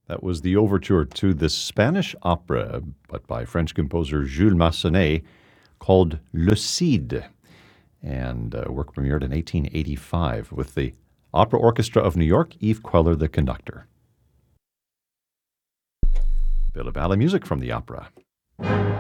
That was the overture to the Spanish opera, but by French composer Jules Massenet, called Le Cid, and work premiered in 1885 with the Opera Orchestra of New York, Yves Queller, the conductor. Bit of ballet music from the opera.